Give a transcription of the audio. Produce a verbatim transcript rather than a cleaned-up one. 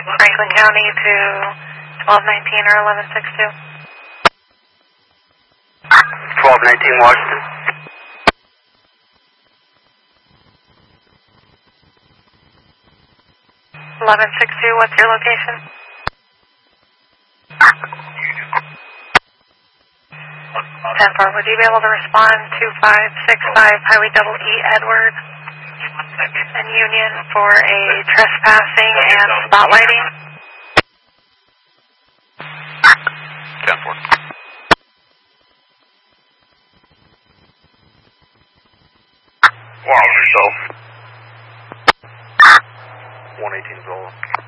Franklin County to twelve nineteen or eleven sixty-two. twelve nineteen Washington. eleven sixty-two, what's your location? ten four, would you be able to respond to five six five Highway Double E Edward and Union for a trespassing and spotlighting? ten four. Wow, yourself. one eighteen Zola.